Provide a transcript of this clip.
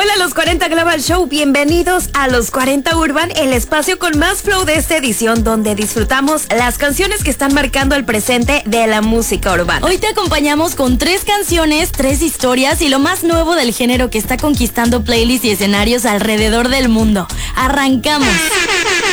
Hola, los 40 Global Show, bienvenidos a los 40 Urban, el espacio con más flow de esta edición, donde disfrutamos las canciones que están marcando el presente de la música urbana. Hoy te acompañamos con 3 canciones, 3 historias y lo más nuevo del género que está conquistando playlists y escenarios alrededor del mundo. ¡Arrancamos!